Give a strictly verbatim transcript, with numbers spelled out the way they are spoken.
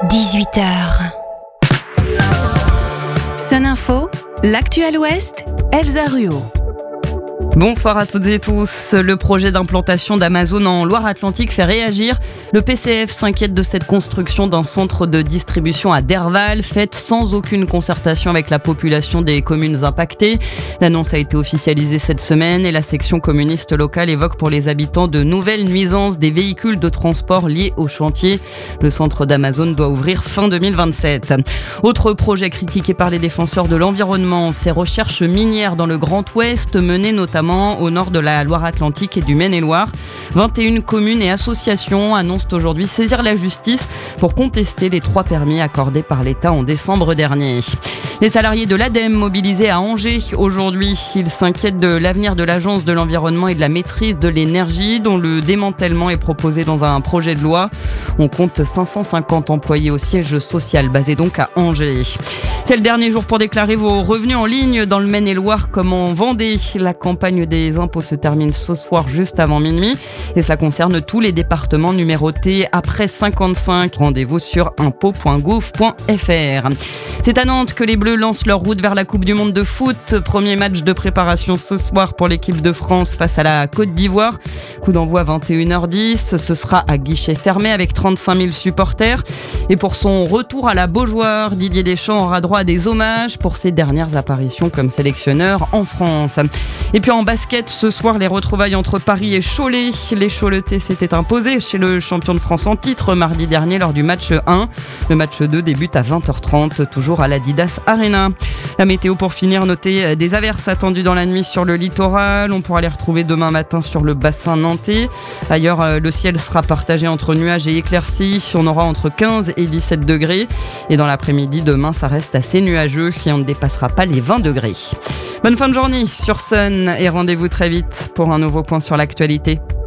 dix-huit heures. Sun Info, l'actuel Ouest, Elsa Ruot. Bonsoir à toutes et tous. Le projet d'implantation d'Amazon en Loire-Atlantique fait réagir. Le P C F s'inquiète de cette construction d'un centre de distribution à Derval, faite sans aucune concertation avec la population des communes impactées. L'annonce a été officialisée cette semaine et la section communiste locale évoque pour les habitants de nouvelles nuisances des véhicules de transport liés au chantier. Le centre d'Amazon doit ouvrir fin deux mille vingt-sept. Autre projet critiqué par les défenseurs de l'environnement, ces recherches minières dans le Grand Ouest menées notamment au nord de la Loire-Atlantique et du Maine-et-Loire. vingt et une communes et associations annoncent aujourd'hui saisir la justice pour contester les trois permis accordés par l'État en décembre dernier. Les salariés de l'ADEME mobilisés à Angers aujourd'hui, ils s'inquiètent de l'avenir de l'Agence de l'environnement et de la maîtrise de l'énergie dont le démantèlement est proposé dans un projet de loi. On compte cinq cent cinquante employés au siège social basé donc à Angers. C'est le dernier jour pour déclarer vos revenus en ligne dans le Maine-et-Loire comme en Vendée. La campagne des impôts se termine ce soir juste avant minuit et cela concerne tous les départements numérotés après cinquante-cinq. Rendez-vous sur impôts point gouv point f r. C'est à Nantes que les Bleus lancent leur route vers la Coupe du Monde de foot. Premier match de préparation ce soir pour l'équipe de France face à la Côte d'Ivoire. Coup d'envoi vingt et une heures dix. Ce sera à guichet fermé avec trente-cinq mille supporters. Et pour son retour à la Beaujoire, Didier Deschamps aura droit à des hommages pour ses dernières apparitions comme sélectionneur en France. Et puis en basket, ce soir, les retrouvailles entre Paris et Cholet. Les Choletais s'étaient imposés chez le champion de France en titre mardi dernier lors du match un. Le match deux débute à vingt heures trente, toujours à l'Adidas Arena. La météo pour finir, notez des averses attendues dans la nuit sur le littoral. On pourra les retrouver demain matin sur le bassin nantais. Ailleurs, le ciel sera partagé entre nuages et éclaircies. On aura entre quinze et dix-sept degrés. Et dans l'après-midi, demain, ça reste assez nuageux et on ne dépassera pas les vingt degrés. Bonne fin de journée sur Sun et rendez-vous très vite pour un nouveau point sur l'actualité.